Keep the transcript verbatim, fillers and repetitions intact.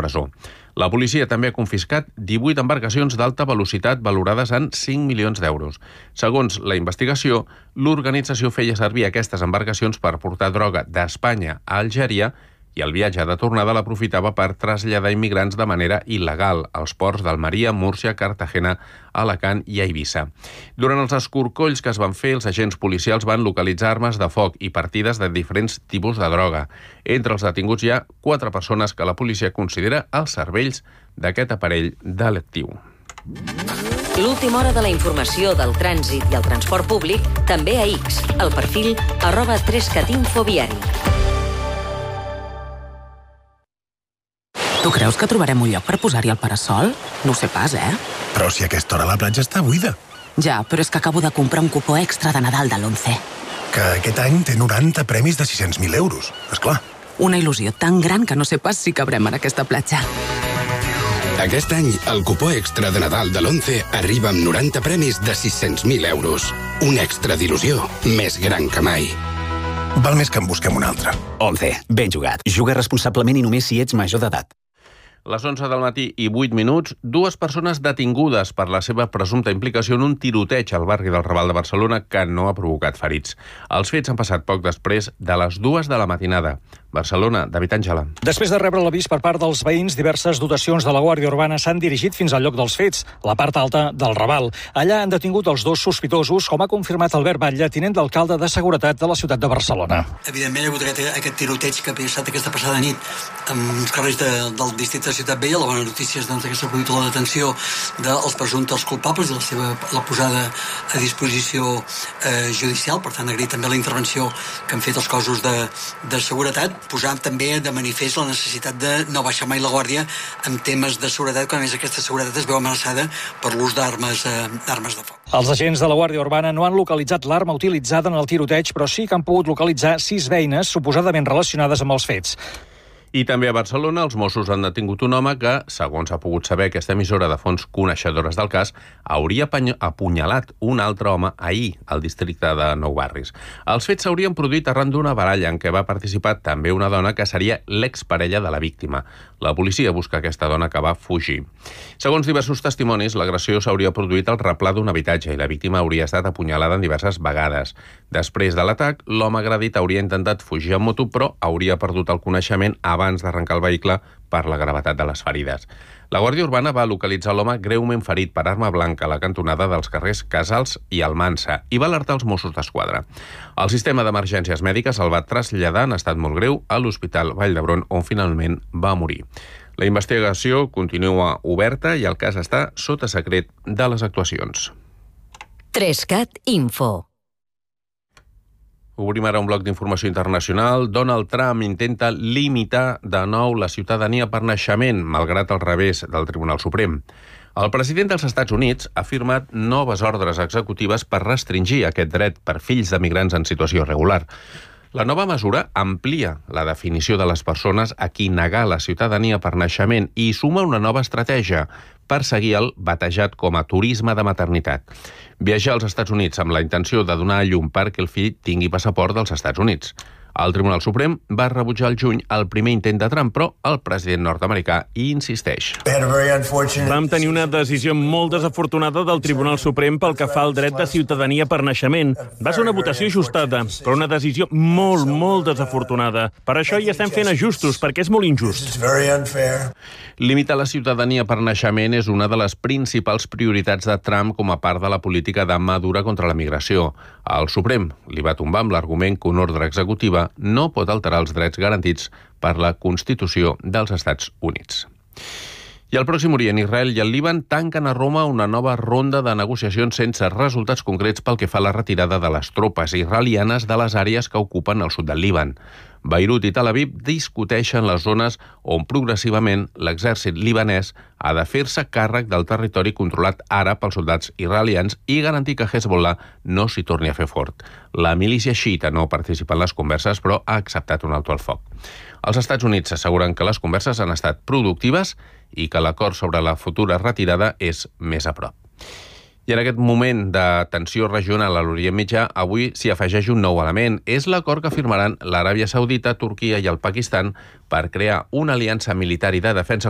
presó. La policia també ha confiscat divuit embarcacions d'alta velocitat valorades en cinc milions d'euros. Segons la investigació, l'organització feia servir aquestes embarcacions per portar droga d'Espanya a Algèria i el viatge de tornada l'aprofitava per traslladar immigrants de manera il·legal als ports d'Almeria, Múrcia, Cartagena, Alacant i Eivissa. Durant els escorcolls que es van fer, els agents policials van localitzar armes de foc i partides de diferents tipus de droga. Entre els detinguts hi ha quatre persones que la policia considera els cervells d'aquest aparell delictiu. L'última hora de la informació del trànsit i el transport públic també a X, el perfil arroba tres cat infoviari. Tu creus que trobarem un lloc per posar-hi el parasol? No ho sé pas, eh? Però si a aquesta hora la platja està buida. Ja, però és que acabo de comprar un cupó extra de Nadal de l'Once. Que aquest any té noranta premis de sis-cents mil euros, esclar. Una il·lusió tan gran que no sé pas si cabrem en aquesta platja. Aquest any, el cupó extra de Nadal de l'Once arriba amb noranta premis de sis-cents mil euros. Un extra d'il·lusió més gran que mai. Val més que en busquem un altre. Once, ben jugat. Juga responsablement i només si ets major d'edat. Les onze del matí i vuit minuts, dues persones detingudes per la seva presumpta implicació en un tiroteig al barri del Raval de Barcelona que no ha provocat ferits. Els fets han passat poc després de les dues de la matinada. Barcelona, David Àngela. Després de rebre l'avís per part dels veïns, diverses dotacions de la Guàrdia Urbana s'han dirigit fins al lloc dels fets, la part alta del Raval. Allà han detingut els dos sospitosos, com ha confirmat Albert Batlle, tinent d'alcalde de Seguretat de la ciutat de Barcelona. Evidentment hi ha hagut aquest, aquest tiroteig que ha passat aquesta passada nit amb els carrers de, del districte de Ciutat Vella. La bona notícia és doncs, que s'ha produït la detenció dels presumptes culpables i la seva la posada a disposició eh, judicial. Per tant, agrair també la intervenció que han fet els cossos de, de seguretat, posant també de manifest la necessitat de no baixar mai la guàrdia en temes de seguretat, quan a més aquesta seguretat es veu amenaçada per l'ús d'armes eh, d'armes de foc. Els agents de la Guàrdia Urbana no han localitzat l'arma utilitzada en el tiroteig, però sí que han pogut localitzar sis veïnes suposadament relacionades amb els fets. I també a Barcelona els Mossos han detingut un home que, segons ha pogut saber aquesta emissora de fons coneixedores del cas, hauria apunyalat un altre home ahir al districte de Nou Barris. Els fets s'haurien produït arran d'una baralla en què va participar també una dona que seria l'exparella de la víctima. La policia busca aquesta dona que va fugir. Segons diversos testimonis, l'agressió s'hauria produït al replà d'un habitatge i la víctima hauria estat apunyalada en diverses vegades. Després de l'atac, l'home agredit hauria intentat fugir en moto, però hauria perdut el coneixement abans d'arrencar el vehicle per la gravetat de les ferides. La Guàrdia Urbana va localitzar l'home greument ferit per arma blanca a la cantonada dels carrers Casals i Almansa i va alertar els Mossos d'Esquadra. El sistema d'emergències mèdiques el va traslladar en estat molt greu a l'Hospital Vall d'Hebron, on finalment va morir. La investigació continua oberta i el cas està sota secret de les actuacions. tres cat Info. Obrim ara un bloc d'informació internacional. Donald Trump intenta limitar de nou la ciutadania per naixement, malgrat el revés del Tribunal Suprem. El president dels Estats Units ha firmat noves ordres executives per restringir aquest dret per fills de migrants en situació irregular. La nova mesura amplia la definició de les persones a qui negar la ciutadania per naixement i suma una nova estratègia per seguir el batejat com a turisme de maternitat. Viatjar als Estats Units amb la intenció de donar a llum perquè el fill tingui passaport dels Estats Units. El Tribunal Suprem va rebutjar al juny el primer intent de Trump, però el president nord-americà hi insisteix. Vam tenir una decisió molt desafortunada del Tribunal Suprem pel que fa al dret de ciutadania per naixement. Va ser una votació ajustada, però una decisió molt, molt desafortunada. Per això hi estem fent ajustos, perquè és molt injust. Limitar la ciutadania per naixement és una de les principals prioritats de Trump com a part de la política de mà dura contra la migració. El Suprem li va tombar amb l'argument que una ordre executiva no pot alterar els drets garantits per la Constitució dels Estats Units. I al Pròxim Orient, Israel i el Líban tanquen a Roma una nova ronda de negociacions sense resultats concrets pel que fa a la retirada de les tropes israelianes de les àrees que ocupen el sud del Líban. Beirut i Tel Aviv discuteixen les zones on progressivament l'exèrcit libanès ha de fer-se càrrec del territori controlat ara pels soldats israelians i garantir que Hezbollah no s'hi torni a fer fort. La milícia xiita no participa en les converses, però ha acceptat un alto al foc. Els Estats Units asseguren que les converses han estat productives i que l'acord sobre la futura retirada és més a prop. I en aquest moment de tensió regional a l'Orient Mitjà, avui s'hi afegeix un nou element. És l'acord que firmaran l'Aràbia Saudita, Turquia i el Pakistan per crear una aliança militar i de defensa